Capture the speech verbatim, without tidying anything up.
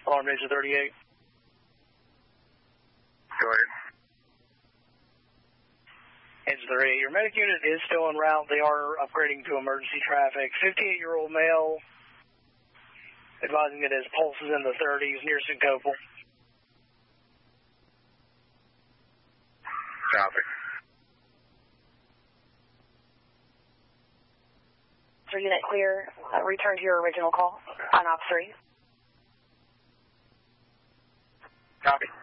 Alarm Engine thirty-eight. Go ahead. Engine thirty-eight, your medic unit is still en route. They are upgrading to emergency traffic. fifty-eight-year-old male, advising that his pulse is in the thirties, near syncopal. Copy. So unit clear. Uh, return to your original call on op three. Copy.